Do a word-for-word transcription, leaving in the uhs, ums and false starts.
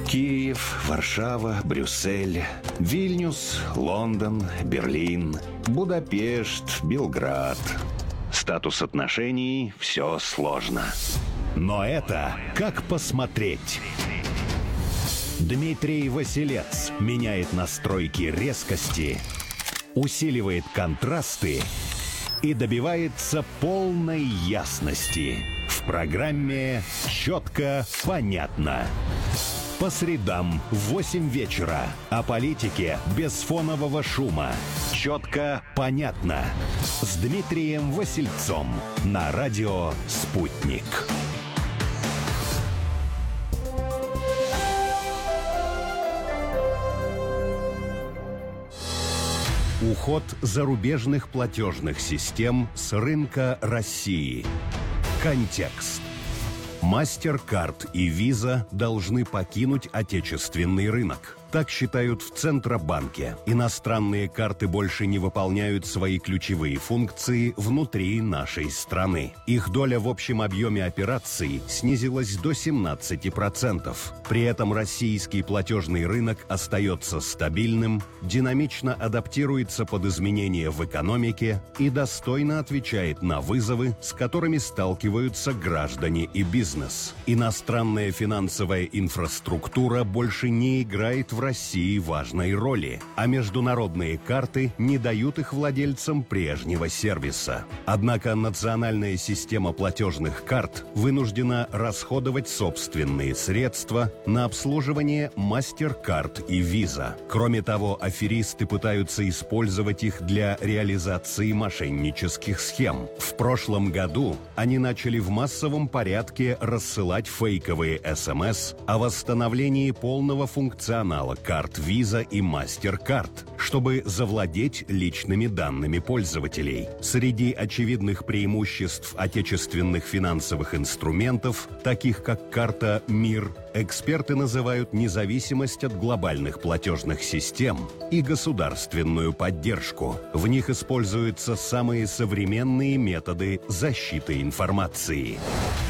Киев, Варшава, Брюссель, Вильнюс, Лондон, Берлин, Будапешт, Белград. Статус отношений – все сложно. Но это как посмотреть. Дмитрий Василец меняет настройки резкости, усиливает контрасты и добивается полной ясности. В программе «Четко, понятно». По средам в восемь вечера. О политике без фонового шума. «Четко, понятно». С Дмитрием Васильцом. На радио «Спутник». Уход зарубежных платежных систем с рынка России. Контекст. MasterCard и Visa должны покинуть отечественный рынок. Так считают в Центробанке. Иностранные карты больше не выполняют свои ключевые функции внутри нашей страны. Их доля в общем объеме операций снизилась до семнадцати процентов. При этом российский платежный рынок остается стабильным, динамично адаптируется под изменения в экономике и достойно отвечает на вызовы, с которыми сталкиваются граждане и бизнес. Иностранная финансовая инфраструктура больше не играет в в России важной роли, а международные карты не дают их владельцам прежнего сервиса. Однако национальная система платежных карт вынуждена расходовать собственные средства на обслуживание MasterCard и Visa. Кроме того, аферисты пытаются использовать их для реализации мошеннических схем. В прошлом году они начали в массовом порядке рассылать фейковые эс эм эс о восстановлении полного функционала карт Visa и MasterCard, чтобы завладеть личными данными пользователей. Среди очевидных преимуществ отечественных финансовых инструментов, таких как карта МИР, эксперты называют независимость от глобальных платежных систем и государственную поддержку. В них используются самые современные методы защиты информации.